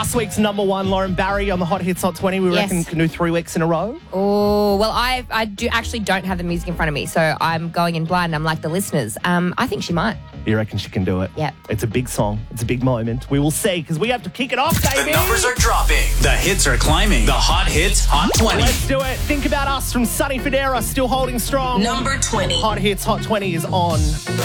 last week's number one, Lauren Barry, on the Hot Hits Hot 20. We reckon can do 3 weeks in a row. Oh, well, I don't have the music in front of me, so I'm going in blind. I'm like the listeners. I think she might. You reckon she can do it? Yeah. It's a big song. It's a big moment. We will see, because we have to kick it off, baby. The numbers are dropping. The hits are climbing. The Hot Hits Hot 20. Let's do it. Think About Us from Sonny Fodera, still holding strong. Number 20. Hot Hits Hot 20 is on.